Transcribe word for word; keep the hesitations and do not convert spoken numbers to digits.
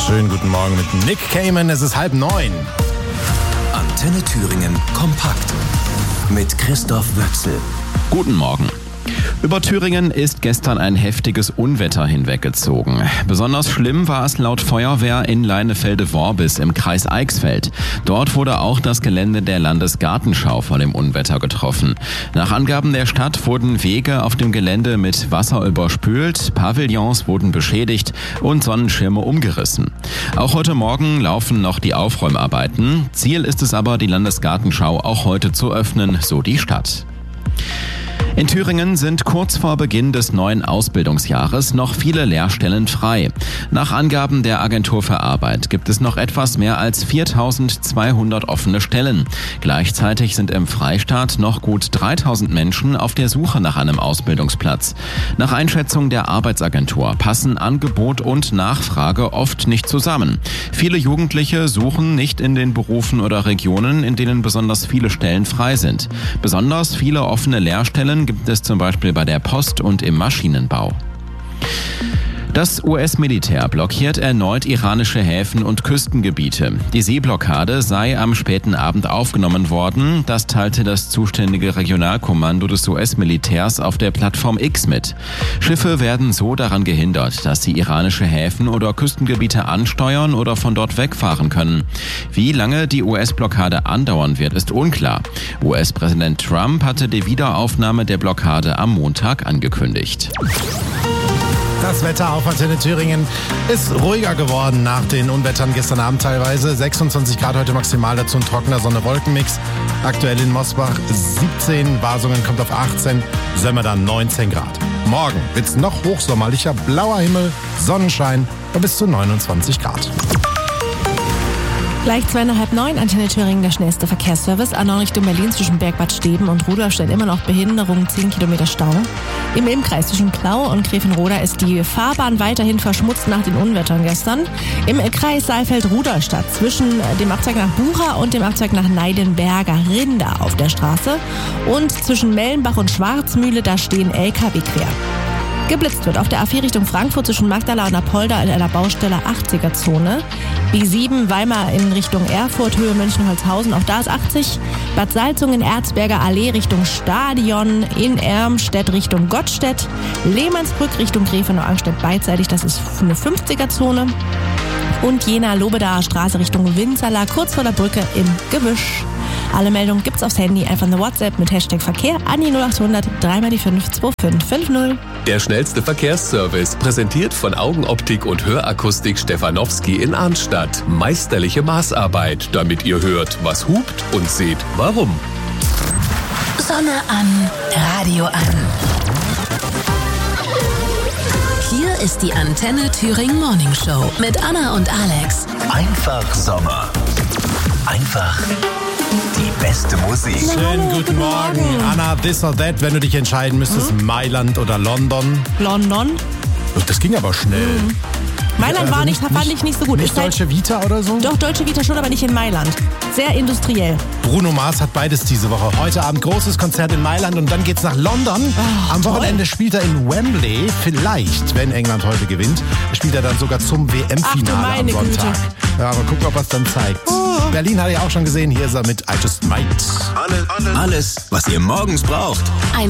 Schönen guten Morgen mit Nick Cayman. Es ist halb neun. Antenne Thüringen kompakt mit Christoph Wöchsel. Guten Morgen. Über Thüringen ist gestern ein heftiges Unwetter hinweggezogen. Besonders schlimm war es laut Feuerwehr in Leinefelde-Worbis im Kreis Eichsfeld. Dort wurde auch das Gelände der Landesgartenschau von dem Unwetter getroffen. Nach Angaben der Stadt wurden Wege auf dem Gelände mit Wasser überspült, Pavillons wurden beschädigt und Sonnenschirme umgerissen. Auch heute Morgen laufen noch die Aufräumarbeiten. Ziel ist es aber, die Landesgartenschau auch heute zu öffnen, so die Stadt. In Thüringen sind kurz vor Beginn des neuen Ausbildungsjahres noch viele Lehrstellen frei. Nach Angaben der Agentur für Arbeit gibt es noch etwas mehr als viertausendzweihundert offene Stellen. Gleichzeitig sind im Freistaat noch gut dreitausend Menschen auf der Suche nach einem Ausbildungsplatz. Nach Einschätzung der Arbeitsagentur passen Angebot und Nachfrage oft nicht zusammen. Viele Jugendliche suchen nicht in den Berufen oder Regionen, in denen besonders viele Stellen frei sind. Besonders viele offene Lehrstellen gibt es zum Beispiel bei der Post und im Maschinenbau. Das U S-Militär blockiert erneut iranische Häfen und Küstengebiete. Die Seeblockade sei am späten Abend aufgenommen worden. Das teilte das zuständige Regionalkommando des U S-Militärs auf der Plattform X mit. Schiffe werden so daran gehindert, dass sie iranische Häfen oder Küstengebiete ansteuern oder von dort wegfahren können. Wie lange die U S-Blockade andauern wird, ist unklar. U S-Präsident Trump hatte die Wiederaufnahme der Blockade am Montag angekündigt. Das Wetter auf Antenne Thüringen ist ruhiger geworden nach den Unwettern gestern Abend teilweise. sechsundzwanzig Grad heute maximal, dazu ein trockener Sonne-Wolken-Mix. Aktuell in Mosbach siebzehn, Wasungen kommt auf achtzehn, Sömmer dann neunzehn Grad. Morgen wird's noch hochsommerlicher, blauer Himmel, Sonnenschein und bis zu neunundzwanzig Grad. Gleich zweieinhalb neun, Antenne Thüringen, der schnellste Verkehrsservice. A neun Richtung Berlin zwischen Bergbad Steben und Rudolstadt immer noch Behinderung, zehn Kilometer Stau. Im Ilm-Kreis zwischen Klau und Gräfenroda ist die Fahrbahn weiterhin verschmutzt nach den Unwettern gestern. Im Kreis Saalfeld-Rudolstadt zwischen dem Abzweig nach Bucha und dem Abzweig nach Neidenberger Rinder auf der Straße. Und zwischen Mellenbach und Schwarzmühle, da stehen L K W quer. Geblitzt wird auf der A vier Richtung Frankfurt zwischen Magdala und Apolda in einer Baustelle achtziger-Zone. B sieben Weimar in Richtung Erfurt, Höhe München-Holzhausen, auch da ist achtzig. Bad Salzungen, Erzberger Allee Richtung Stadion, in Ermstedt Richtung Gottstedt. Lehmannsbrück Richtung Gräfenau-Angstedt beidseitig, das ist eine fünfziger-Zone. Und Jena-Lobedaer Straße Richtung Winzerla, kurz vor der Brücke im Gebüsch. Alle Meldungen gibt's aufs Handy, einfach eine WhatsApp mit Hashtag Verkehr an die null acht hundert drei mal die fünf zwei fünf fünf null. Der schnellste Verkehrsservice, präsentiert von Augenoptik und Hörakustik Stefanowski in Arnstadt. Meisterliche Maßarbeit, damit ihr hört, was hupt und seht, warum. Sonne an, Radio an. Hier ist die Antenne Thüringen Morning Show mit Anna und Alex. Einfach Sommer. Einfach die beste Musik. Schönen guten Morgen. Anna, this or that, wenn du dich entscheiden müsstest, hm? Mailand oder London? London. Das ging aber schnell. Hm. Mailand also war nicht, nicht, fand ich nicht so gut. Nicht Ist Deutsche halt, Vita oder so? Doch, Deutsche Vita schon, aber nicht in Mailand. Sehr industriell. Bruno Mars hat beides diese Woche. Heute Abend großes Konzert in Mailand und dann geht's nach London. Oh, Am toll. Wochenende spielt er in Wembley. Vielleicht, wenn England heute gewinnt, spielt er dann sogar zum W M-Finale am Sonntag. Güte. Ja, mal gucken, ob er es dann zeigt. Oh. Berlin hatte ich auch schon gesehen. Hier ist er mit I Just Might. Alles, alles, was ihr morgens braucht.